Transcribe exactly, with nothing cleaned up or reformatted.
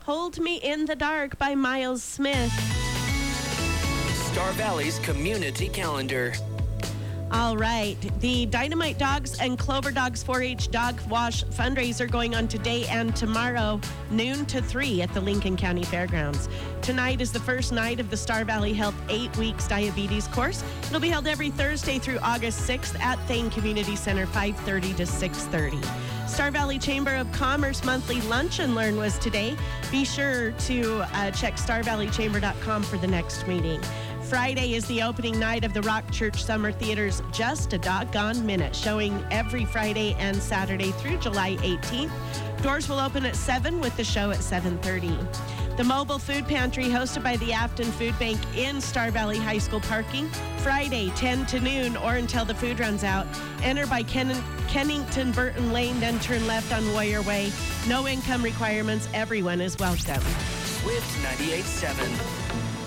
Hold Me in the Dark by Miles Smith. Star Valley's community calendar. All right. The Dynamite Dogs and Clover Dogs four H Dog Wash fundraiser going on today and tomorrow, noon to three at the Lincoln County Fairgrounds. Tonight is the first night of the Star Valley Health eight weeks diabetes course. It'll be held every Thursday through August sixth at Thane Community Center, five thirty to six thirty. Star Valley Chamber of Commerce monthly lunch and learn was today. Be sure to uh, check star valley chamber dot com for the next meeting. Friday is the opening night of the Rock Church Summer Theater's Just a Doggone Minute, showing every Friday and Saturday through July eighteenth. Doors will open at seven with the show at seven thirty. The Mobile Food Pantry, hosted by the Afton Food Bank in Star Valley High School parking, Friday ten to noon or until the food runs out. Enter by Ken- Kennington Burton Lane, then turn left on Warrior Way. No income requirements. Everyone is welcome. Swift ninety-eight point seven.